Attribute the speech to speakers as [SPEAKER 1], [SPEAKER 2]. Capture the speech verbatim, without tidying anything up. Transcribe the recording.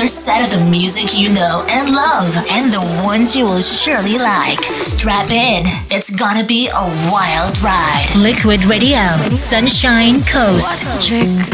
[SPEAKER 1] another set of the music you know and love, and the ones you will surely like. Strap in. It's gonna be a wild ride. Liquid Radio, Sunshine Coast.
[SPEAKER 2] Trick